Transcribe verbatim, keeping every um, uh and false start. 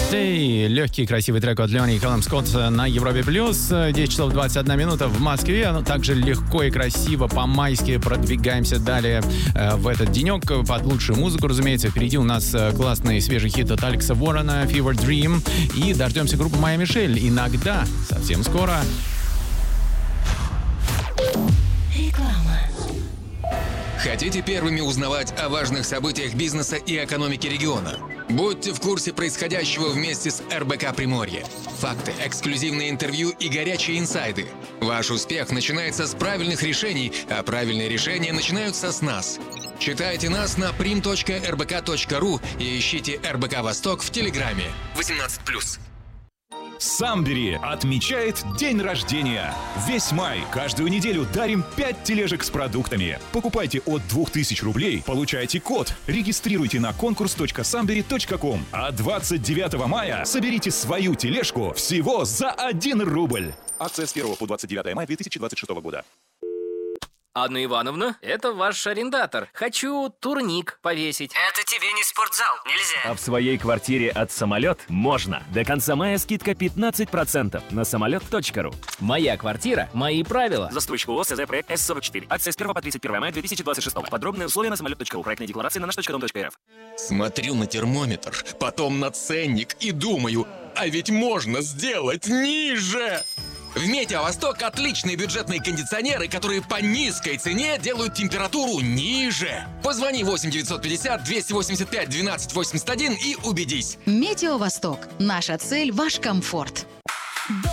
Day. Легкий, красивый трек от Леони и Калум Скотт на Европе+. Плюс. десять часов двадцать одна минута в Москве. Ну, также легко и красиво по-майски продвигаемся далее э, в этот денек под лучшую музыку, разумеется. Впереди у нас классный свежий хит от Алекса Уоррена «Fever Dream». И дождемся группы Майя Мишель. Иногда. Совсем скоро. Реклама. Хотите первыми узнавать о важных событиях бизнеса и экономики региона? Будьте в курсе происходящего вместе с эр бэ ка Приморье. Факты, эксклюзивные интервью и горячие инсайды. Ваш успех начинается с правильных решений, а правильные решения начинаются с нас. Читайте нас на прим точка эр бэ ка точка ру и ищите эр бэ ка Восток в Телеграме. восемнадцать плюс. Самбери отмечает день рождения. Весь май каждую неделю дарим пять тележек с продуктами. Покупайте от двух тысяч рублей, получайте код, регистрируйте на конкурс точка самбери точка ком. А двадцать девятого мая соберите свою тележку всего за один рубль. Акция с первого по двадцать девятое мая две тысячи двадцать шестого года. Анна Ивановна, это ваш арендатор. Хочу турник повесить. Это тебе не спортзал, нельзя. А в своей квартире от «Самолет» можно. До конца мая скидка пятнадцать процентов на самолет точка ру. Моя квартира, мои правила. Застройщик ООО СЗ проект эс сорок четыре. Акция с первого по тридцать первое мая две тысячи двадцать шестого. Подробные условия на самолет точка ру. Проектная декларация на наш точка дом точка эр эф. Смотрю на термометр, потом на ценник и думаю, а ведь можно сделать ниже! В Метео Восток отличные бюджетные кондиционеры, которые по низкой цене делают температуру ниже. Позвони восемь девятьсот пятьдесят двести восемьдесят пять двенадцать восемьдесят один и убедись. Метео Восток. Наша цель – ваш комфорт.